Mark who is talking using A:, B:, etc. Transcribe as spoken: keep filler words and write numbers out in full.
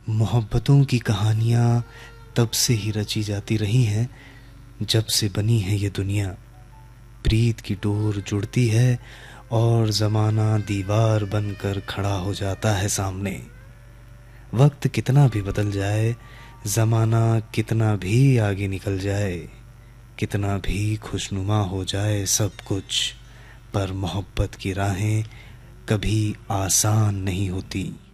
A: मोहब्बतों की कहानियाँ तब से ही रची जाती रही हैं जब से बनी है ये दुनिया। प्रीत की डोर जुड़ती है और ज़माना दीवार बनकर खड़ा हो जाता है सामने। वक्त कितना भी बदल जाए, ज़माना कितना भी आगे निकल जाए, कितना भी खुशनुमा हो जाए सब कुछ, पर मोहब्बत की राहें कभी आसान नहीं होती।